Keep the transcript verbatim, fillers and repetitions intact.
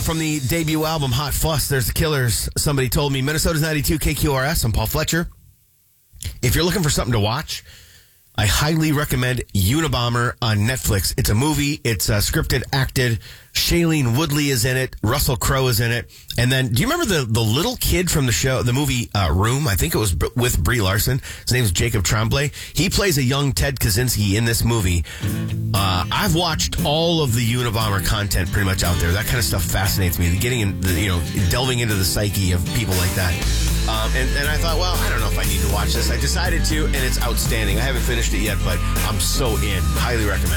from the debut album, Hot Fuss, there's the Killers. Somebody told me, Minnesota's ninety-two K Q R S. I'm Paul Fletcher. If you're looking for something to watch, I highly recommend Unabomber on Netflix. It's a movie. It's uh, scripted, acted. Shailene Woodley is in it. Russell Crowe is in it. And then, do you remember the, the little kid from the show, the movie uh, Room? I think it was b- with Brie Larson. His name is Jacob Tremblay. He plays a young Ted Kaczynski in this movie. Uh, I've watched all of the Unabomber content pretty much out there. That kind of stuff fascinates me. Getting in, the, you know, delving into the psyche of people like that. Um, and, and I thought, well, I don't know if I need to watch this. I decided to, and it's outstanding. I haven't finished it yet, but I'm so in. Highly recommend.